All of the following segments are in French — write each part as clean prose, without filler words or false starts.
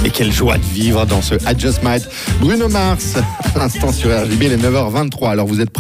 Et quelle joie de vivre dans ce I Just Might. Bruno Mars, instant sur RJB, il est 9h23. Alors vous êtes prêts ?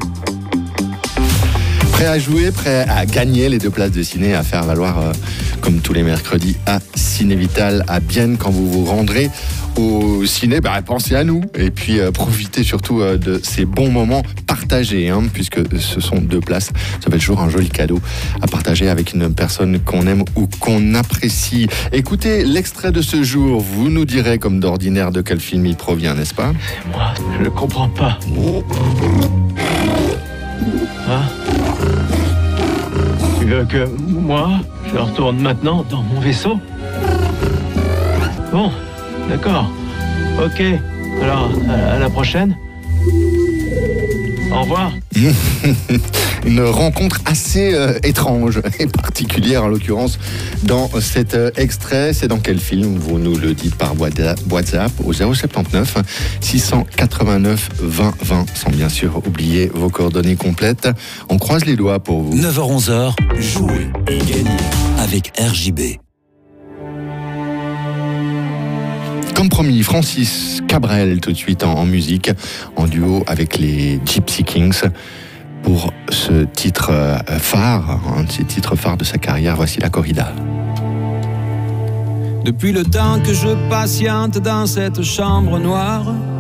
Prêt à jouer, prêt à gagner les 2 places de ciné, à faire valoir, comme tous les mercredis, à Ciné-Vital, à Bienne, quand vous vous rendrez au ciné, pensez à nous. Et puis profitez surtout de ces bons moments partagés, puisque ce sont 2 places. Ça fait toujours un joli cadeau à partager avec une personne qu'on aime ou qu'on apprécie. Écoutez l'extrait de ce jour, vous nous direz comme d'ordinaire de quel film il provient, n'est-ce pas ? C'est moi, je ne comprends pas. Hein ? Tu veux que moi, je retourne maintenant dans mon vaisseau ? Bon, d'accord. Ok, alors à la prochaine. Au revoir. Une rencontre assez étrange et particulière en l'occurrence dans cet extrait. C'est dans quel film ? Vous nous le dites par WhatsApp au 079 689 20 20 sans bien sûr oublier vos coordonnées complètes. On croise les doigts pour vous. 9h-11h, jouez et gagnez avec RJB. Comme promis, Francis Cabrel tout de suite en musique, en duo avec les Gypsy Kings. Pour ce titre phare, un de ses titres phares de sa carrière, voici la corrida. Depuis le temps que je patiente dans cette chambre noire,